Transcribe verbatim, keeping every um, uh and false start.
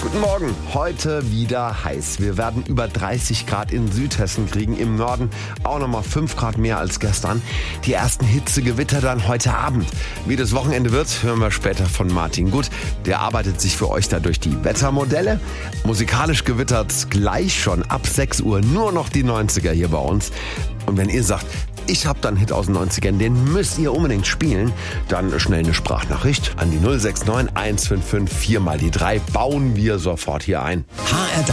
Guten Morgen. Heute wieder heiß. Wir werden über dreißig Grad in Südhessen kriegen. Im Norden auch nochmal fünf Grad mehr als gestern. Die ersten Hitzegewitter dann heute Abend. Wie das Wochenende wird, hören wir später von Martin Gut. Der arbeitet sich für euch da durch die Wettermodelle. Musikalisch gewittert's gleich schon ab sechs Uhr. Nur noch die neunziger hier bei uns. Und wenn ihr sagt, ich hab da einen Hit aus den neunzigern, den müsst ihr unbedingt spielen, dann schnell eine Sprachnachricht an die null sechs neun eins fünf fünf vier mal die drei. Bauen wir sofort hier ein. H R